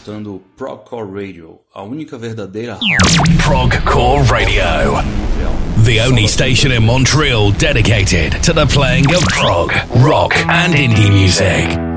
escutando Progcore Radio, a única verdadeira Progcore Radio, the only station in Montreal dedicated to the playing of prog, rock and indie music.